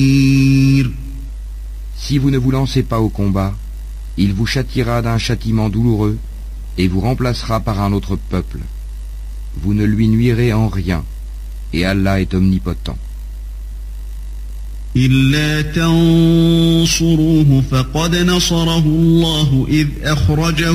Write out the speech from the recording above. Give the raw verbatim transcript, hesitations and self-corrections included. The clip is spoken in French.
Si vous ne vous lancez pas au combat, il vous châtiera d'un châtiment douloureux et vous remplacera par un autre peuple. Vous ne lui nuirez en rien, et Allah est omnipotent. إلا تنصروه فقد نصره الله إذ أخرجه